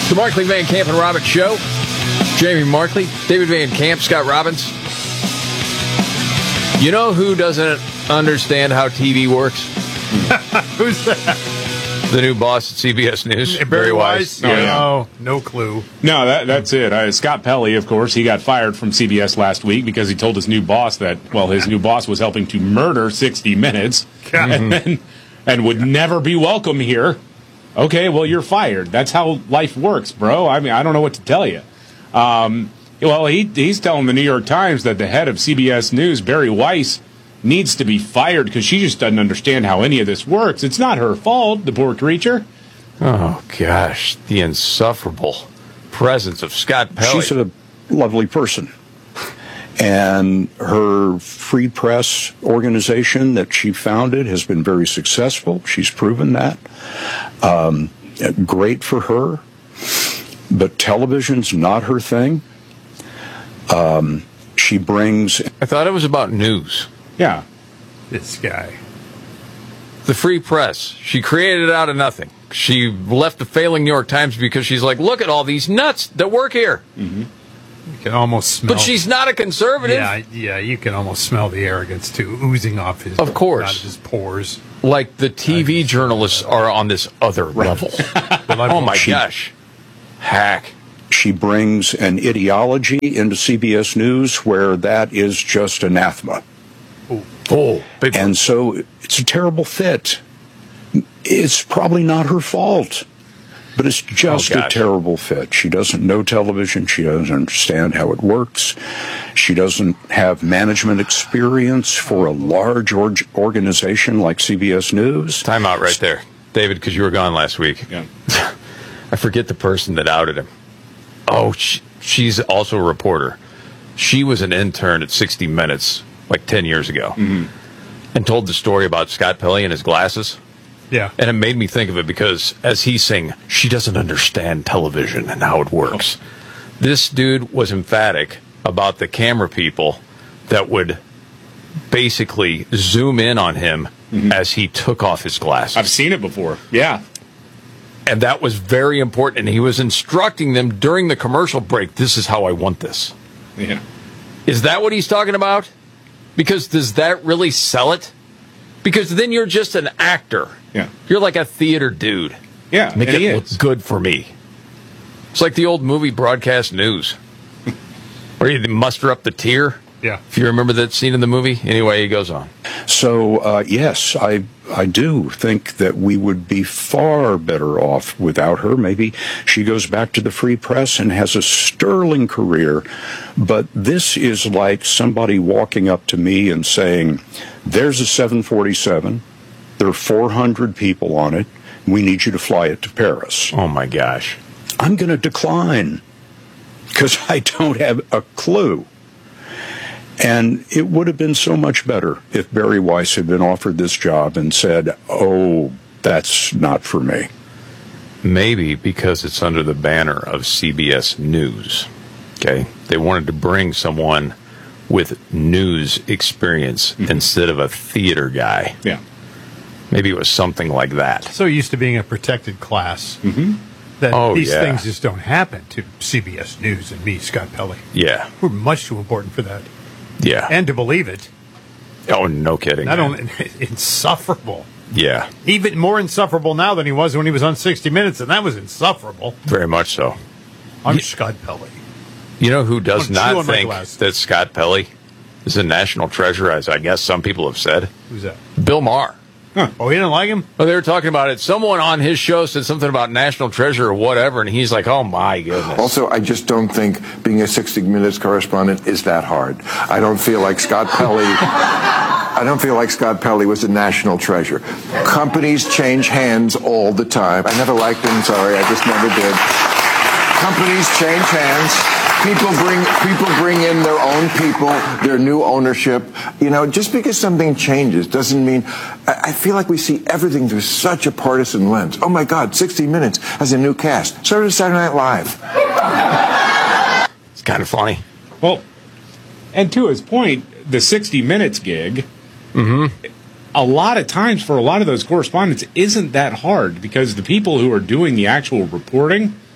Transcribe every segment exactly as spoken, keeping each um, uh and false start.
The Markley, Van Camp, and Robbins Show. Jamie Markley, David Van Camp, Scott Robbins. You know who doesn't understand how T V works? Who's that? The new boss at C B S News. Barry, Barry Weiss? Oh, yeah. No, no clue. No, that, that's it. Uh, Scott Pelley, of course, he got fired from C B S last week because he told his new boss that, well, his new boss was helping to murder sixty minutes and, then, and would never be welcome here. Okay, well, you're fired. That's how life works, bro. I mean, I don't know what to tell you. Um, well, he, he's telling the New York Times that the head of C B S News, Barry Weiss, needs to be fired because she just doesn't understand how any of this works. It's not her fault, the poor creature. Oh, gosh. The insufferable presence of Scott Pelley. She's a lovely person. And her free press organization that she founded has been very successful. She's proven that. Um, great for her. But television's not her thing. Um, she brings... I thought it was about news. Yeah. This guy. The free press. She created it out of nothing. She left the failing New York Times because she's like, look at all these nuts that work here. Mm-hmm. You can almost smell... But she's not a conservative. Yeah, yeah, you can almost smell the arrogance, too, oozing off his... Of course. Out of his pores. Like the T V journalists are on this other level. Oh, my she, gosh. Hack. She brings an ideology into C B S News where that is just anathema. Oh, oh big And so it's a terrible fit. It's probably not her fault, but it's just oh, a terrible fit. She doesn't know television. She doesn't understand how it works. She doesn't have management experience for a large or- organization like C B S News. Time out right there, David, because you were gone last week. Yeah. I forget the person that outed him. Oh, she, she's also a reporter. She was an intern at sixty minutes like ten years ago mm-hmm. and told the story about Scott Pelley and his glasses. Yeah. And it made me think of it because as he's saying, she doesn't understand television and how it works. Oh. This dude was emphatic about the camera people that would basically zoom in on him mm-hmm. as he took off his glasses. I've seen it before. Yeah. And that was very important. And he was instructing them during the commercial break, this is how I want this. Yeah. Is that what he's talking about? Because does that really sell it? Because then you're just an actor. Yeah. You're like a theater dude. Yeah, Make it is. look good for me. It's like the old movie Broadcast News. Where you muster up the tear. Yeah. If you remember that scene in the movie. Anyway, he goes on. So, uh, yes, I I do think that we would be far better off without her. Maybe she goes back to the free press and has a sterling career. But this is like somebody walking up to me and saying, there's a seven forty-seven. There are four hundred people on it. We need you to fly it to Paris. Oh, my gosh. I'm going to decline because I don't have a clue. And it would have been so much better if Barry Weiss had been offered this job and said, oh, that's not for me. Maybe because it's under the banner of C B S News. Okay? They wanted to bring someone with news experience mm-hmm. instead of a theater guy. Yeah. Maybe it was something like that. So used to being a protected class mm-hmm. that oh, these yeah. things just don't happen to C B S News and me, Scott Pelley. Yeah. We're much too important for that. Yeah. And to believe it. Oh, no kidding. Not only insufferable. Yeah. Even more insufferable now than he was when he was on sixty minutes, and that was insufferable. Very much so. I'm you, Scott Pelley. You know who does not think glass. that Scott Pelley is a national treasure, as I guess some people have said? Who's that? Bill Maher. Huh. Oh, he didn't like him? Well, they were talking about it. Someone on his show said something about national treasure or whatever, and he's like, oh, my goodness. Also, I just don't think being a sixty minutes correspondent is that hard. I don't feel like Scott Pelley... I don't feel like Scott Pelley was a national treasure. Companies change hands all the time. I never liked him, sorry, I just never did. Companies change hands. People bring people bring in their own people, their new ownership. You know, just because something changes doesn't mean... I, I feel like we see everything through such a partisan lens. Oh, my God, sixty minutes has a new cast. So does Saturday Night Live. It's kind of funny. Well, and to his point, the sixty minutes gig, mm-hmm. a lot of times for a lot of those correspondents isn't that hard because the people who are doing the actual reporting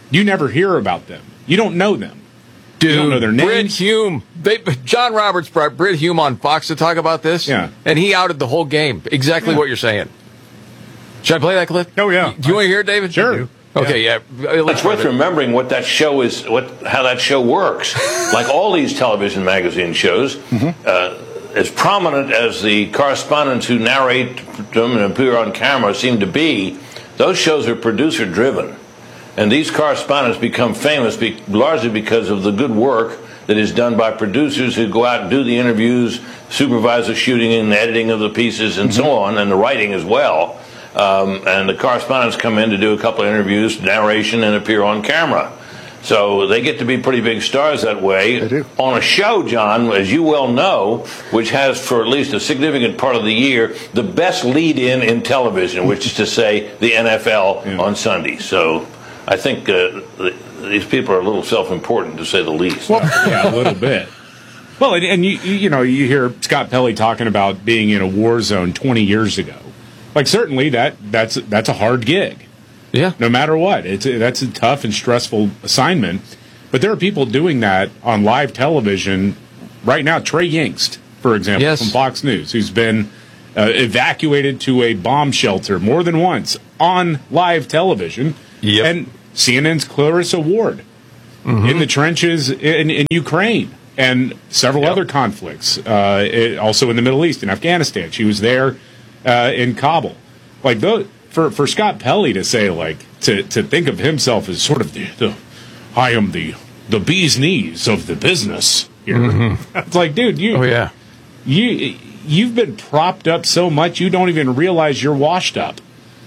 You never hear about them. You don't know them. Dude, you don't know their Britt names. Hume. They, John Roberts brought Britt Hume on Fox to talk about this. Yeah. And he outed the whole game. Exactly Yeah. what you're saying. Should I play that clip? Oh, yeah. Do you want to hear it, David? Sure. Okay, yeah. It's worth remembering what that show is, what how that show works. Like all these television magazine shows, mm-hmm. uh, as prominent as the correspondents who narrate them and appear on camera seem to be, those shows are producer driven. And these correspondents become famous be- largely because of the good work that is done by producers who go out and do the interviews, supervise the shooting and the editing of the pieces and mm-hmm. so on, and the writing as well. Um, and the correspondents come in to do a couple of interviews, narration, and appear on camera. So they get to be pretty big stars that way. They do. On a show, John, as you well know, which has for at least a significant part of the year, the best lead-in in television, which is to say the N F L yeah. on Sunday. So I think uh, these people are a little self-important, to say the least. Well, yeah, a little bit. Well, and, and you, you know, you hear Scott Pelley talking about being in a war zone twenty years ago. Like, certainly that that's that's a hard gig. Yeah. No matter what. It's a, that's a tough and stressful assignment. But there are people doing that on live television right now. Trey Yingst, for example, yes. from Fox News, who's been uh, evacuated to a bomb shelter more than once on live television. Yep. And C N N's Clarissa Ward mm-hmm. in the trenches in, in Ukraine and several yep. other conflicts, uh, it, also in the Middle East, in Afghanistan. She was there uh, in Kabul. Like, those. For for Scott Pelley to say, like, to, to think of himself as sort of the, the I am the the bee's knees of the business here. Mm-hmm. It's like, dude, you oh yeah, you you've been propped up so much you don't even realize you're washed up.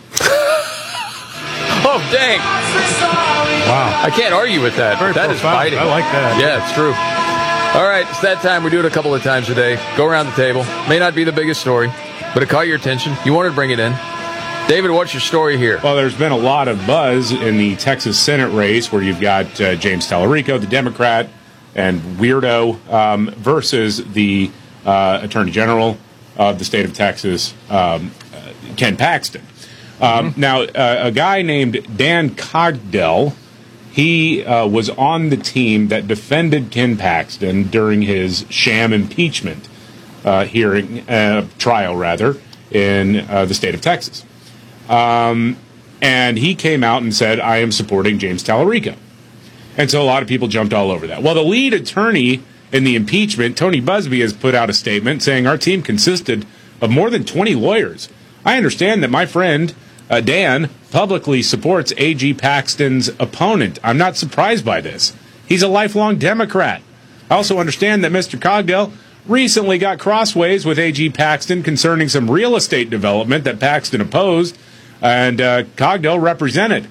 Oh dang! Wow, I can't argue with that. Very that is profound. fighting. I like that. Yeah, it's true. All right, it's that time. We do it a couple of times a day. Go around the table. May not be the biggest story, but it caught your attention. You wanted to bring it in. David, what's your story here? Well, there's been a lot of buzz in the Texas Senate race where you've got uh, James Tallarico, the Democrat, and weirdo, um, versus the uh, Attorney General of the state of Texas, um, uh, Ken Paxton. Um, mm-hmm. Now, uh, a guy named Dan Cogdell, he uh, was on the team that defended Ken Paxton during his sham impeachment uh, hearing, uh, trial, rather, in uh, the state of Texas. Um, and he came out and said, I am supporting James Tallarico. And so a lot of people jumped all over that. Well, the lead attorney in the impeachment, Tony Busby, has put out a statement saying our team consisted of more than twenty lawyers. I understand that my friend, uh, Dan, publicly supports A G Paxton's opponent. I'm not surprised by this. He's a lifelong Democrat. I also understand that Mister Cogdell recently got crossways with A G Paxton concerning some real estate development that Paxton opposed. And uh, Cogdell represented.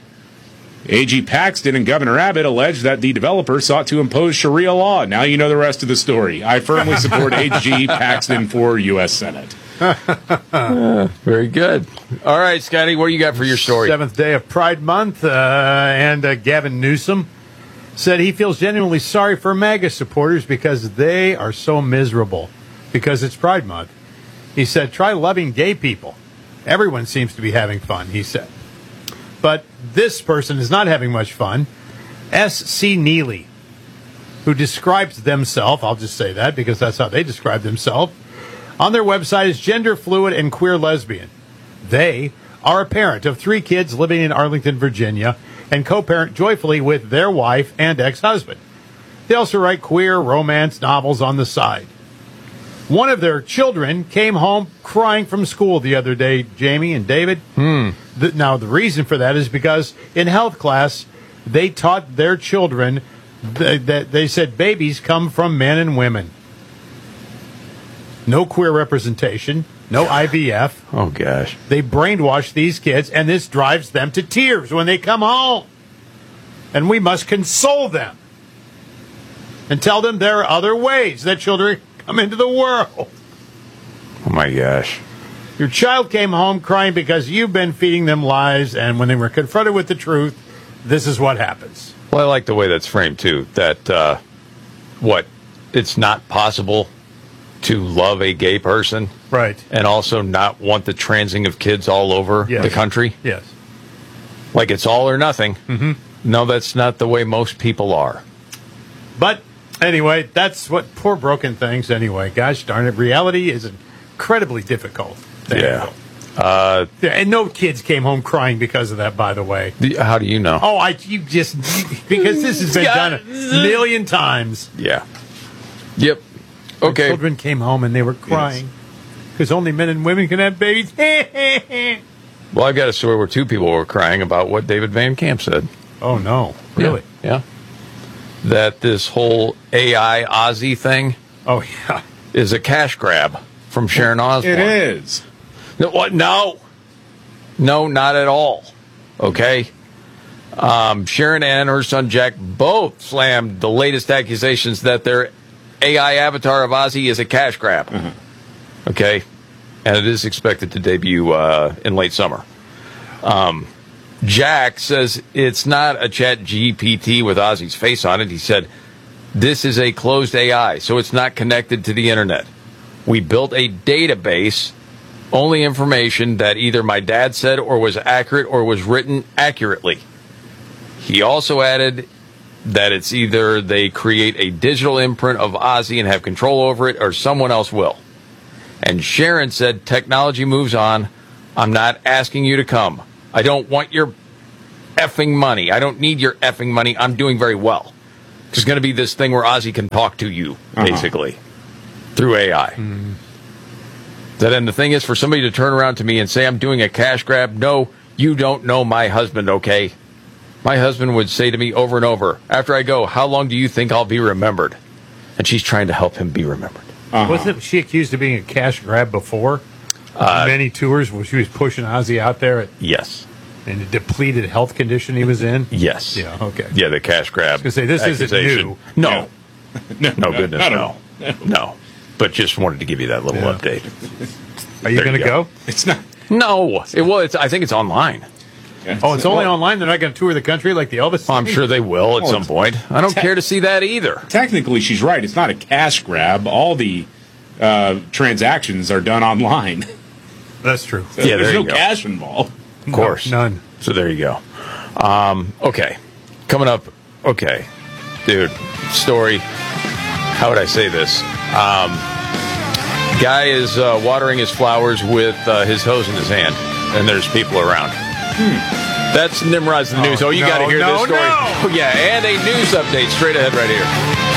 A G Paxton and Governor Abbott alleged that the developer sought to impose Sharia law. Now you know the rest of the story. I firmly support A G Paxton for U S Senate. uh, very good. All right, Scotty, what do you got for your story? Seventh day of Pride Month, uh, and uh, Gavin Newsom said he feels genuinely sorry for MAGA supporters because they are so miserable because it's Pride Month. He said, try loving gay people. Everyone seems to be having fun, he said. But this person is not having much fun. S C Neely, who describes themselves, I'll just say that because that's how they describe themselves, on their website is gender fluid and queer lesbian. They are a parent of three kids living in Arlington, Virginia, and co-parent joyfully with their wife and ex-husband. They also write queer romance novels on the side. One of their children came home crying from school the other day, Jamie and David. Hmm. The, now, the reason for that is because in health class, they taught their children that th- they said babies come from men and women. No queer representation, no I V F. Oh, gosh. They brainwash these kids, and this drives them to tears when they come home. And we must console them and tell them there are other ways that children come into the world. Oh, my gosh. Your child came home crying because you've been feeding them lies, and when they were confronted with the truth, this is what happens. Well, I like the way that's framed, too, that, uh, what, it's not possible to love a gay person. Right. And also not want the transing of kids all over yes. the country. Yes. Like it's all or nothing. Mm-hmm. no, that's not the way most people are. But anyway, that's what poor broken things. Anyway, gosh darn it, reality is incredibly difficult. to Yeah. handle. Uh, and no kids came home crying because of that, by the way. The- How do you know? Oh, I you just because this has been done a million times. Yeah. Yep. When Okay. children came home and they were crying because only men and women can have babies. Well, I've got a story where two people were crying about what David Van Camp said. Oh no, really? Yeah. yeah. That this whole A I Ozzy thing Oh yeah. is a cash grab from Sharon Osbourne. It is. No, what? No. No, not at all. Okay. Um, Sharon and her son Jack both slammed the latest accusations that their A I avatar of Ozzy is a cash grab. Mm-hmm. Okay. And it is expected to debut uh, in late summer. Um, Jack says it's not a Chat G P T with Ozzy's face on it. He said, this is a closed A I, so it's not connected to the internet. We built a database, only information that either my dad said or was accurate or was written accurately. He also added that it's either they create a digital imprint of Ozzy and have control over it, or someone else will. And Sharon said, technology moves on. I'm not asking you to come. I don't want your effing money. I don't need your effing money. I'm doing very well. There's going to be this thing where Ozzy can talk to you, Uh-huh. basically, through A I. Mm. That, and the thing is, for somebody to turn around to me and say I'm doing a cash grab, no, you don't know my husband, okay? My husband would say to me over and over, after I go, how long do you think I'll be remembered? And she's trying to help him be remembered. Uh-huh. Wasn't she accused of being a cash grab before? Uh, Many tours where she was pushing Ozzy out there at, Yes. in the depleted health condition he was in. Yes. Yeah, okay. Yeah, the cash grab. I was gonna say, this isn't accusation. new. No. No, No, goodness, not at no. all. No. But just wanted to give you that little Yeah. update. Are you There going to you go? go. It's not. No. It, well, it's, I think it's online. Oh, it's only online? They're not going to tour the country like the Elvis I'm thing? sure they will at Oh, some it's- point. I don't te- care to see that either. Technically, she's right. It's not a cash grab. All the uh, transactions are done online. That's true. Yeah, there There's you no go. cash involved. Of course. None. So there you go. Um, okay. Coming up. Okay. Dude, story. How would I say this? Um, guy is uh, watering his flowers with uh, his hose in his hand, and there's people around. Hmm. That's Nimrod's the news. Oh, you no, got to hear no, this story. no. Oh, yeah, and a news update straight ahead right here.